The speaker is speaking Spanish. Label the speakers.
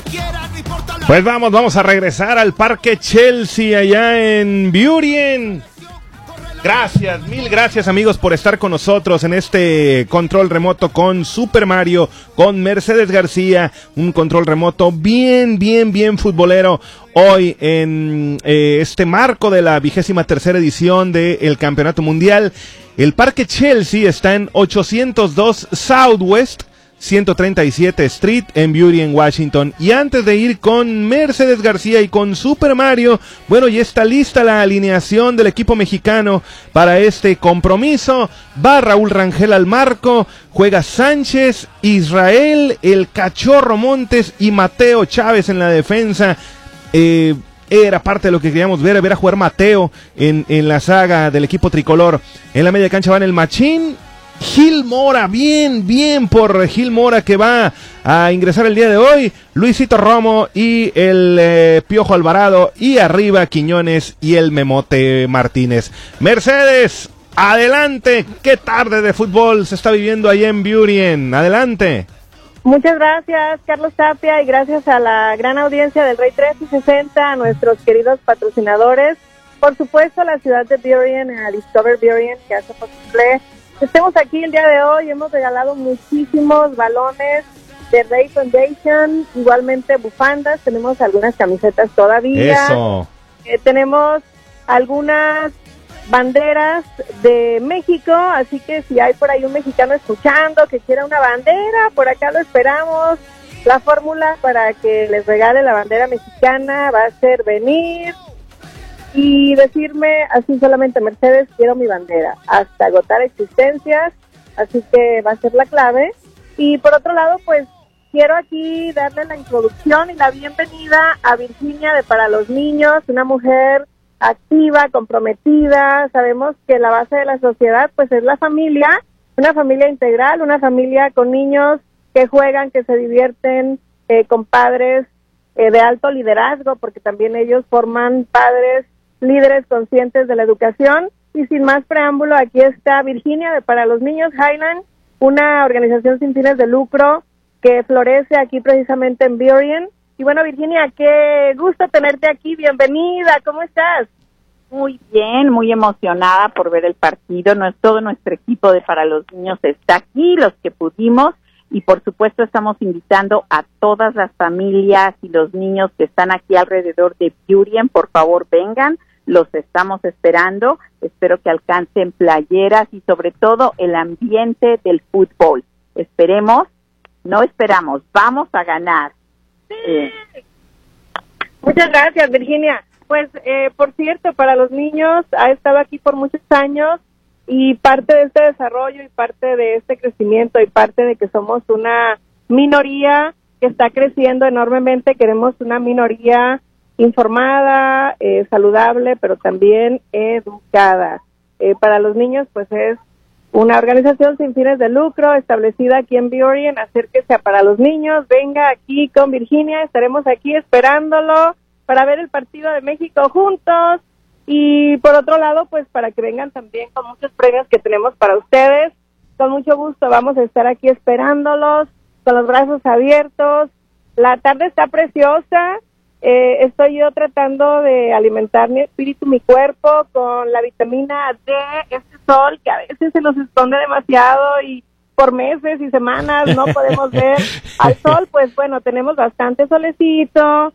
Speaker 1: Pues vamos a regresar al Parque Chelsea allá en Burien. Gracias, mil gracias amigos por estar con nosotros en este control remoto con Super Mario, con Mercedes García, un control remoto bien futbolero. Hoy en este marco de la 23ª edición del Campeonato Mundial, el Parque Chelsea está en 802 Southwest 137 Street en Burien, Washington. Y antes de ir con Mercedes García y con Super Mario, bueno, ya está lista la alineación del equipo mexicano para este compromiso. Va Raúl Rangel al marco, juega Sánchez, Israel, el Cachorro Montes y Mateo Chávez en la defensa. Era parte de lo que queríamos ver a jugar Mateo en la saga del equipo tricolor. En la media cancha van el Machín, Gil Mora, bien por Gil Mora, que va a ingresar el día de hoy, Luisito Romo y el Piojo Alvarado, y arriba Quiñones y el Memote Martínez. Mercedes, adelante, qué tarde de fútbol se está viviendo allá en Burien, adelante.
Speaker 2: Muchas gracias, Carlos Tapia, y gracias a la gran audiencia del Rey 360, a nuestros queridos patrocinadores, por supuesto a la ciudad de Burien, a Discover Burien, que hace posible estemos aquí el día de hoy. Hemos regalado muchísimos balones de Rey Foundation, igualmente bufandas, tenemos algunas camisetas todavía.
Speaker 1: Eso.
Speaker 2: Tenemos algunas banderas de México, así que si hay por ahí un mexicano escuchando que quiera una bandera, por acá lo esperamos. La fórmula para que les regale la bandera mexicana va a ser venir y decirme así solamente: Mercedes, quiero mi bandera, hasta agotar existencias, así que va a ser la clave. Y por otro lado, pues quiero aquí darle la introducción y la bienvenida a Virginia de Para los Niños, una mujer activa, comprometida. Sabemos que la base de la sociedad pues es la familia, una familia integral, una familia con niños que juegan, que se divierten, con padres de alto liderazgo, porque también ellos forman padres líderes conscientes de la educación. Y sin más preámbulo, aquí está Virginia de Para los Niños Highland, una organización sin fines de lucro que florece aquí precisamente en Burien. Y bueno, Virginia, qué gusto tenerte aquí, bienvenida, ¿cómo estás?
Speaker 3: Muy bien, muy emocionada por ver el partido. Todo nuestro equipo de Para los Niños está aquí, los que pudimos, y por supuesto estamos invitando a todas las familias y los niños que están aquí alrededor de Burien. Por favor, vengan, los estamos esperando. Espero que alcancen playeras y sobre todo el ambiente del fútbol. Vamos a ganar.
Speaker 2: Muchas gracias, Virginia. Pues, por cierto, Para los Niños ha estado aquí por muchos años, y parte de este desarrollo y parte de este crecimiento y parte de que somos una minoría que está creciendo enormemente, queremos una minoría informada, saludable, pero también educada. Para los Niños, pues es una organización sin fines de lucro establecida aquí en Burien. Acérquese a Para los Niños, venga aquí con Virginia, estaremos aquí esperándolo para ver el partido de México juntos. Y por otro lado, pues para que vengan también con muchos premios que tenemos para ustedes. Con mucho gusto vamos a estar aquí esperándolos, con los brazos abiertos. La tarde está preciosa. Estoy yo tratando de alimentar mi espíritu, mi cuerpo con la vitamina D, este sol que a veces se nos esconde demasiado y por meses y semanas no podemos ver al sol. Pues bueno, tenemos bastante solecito,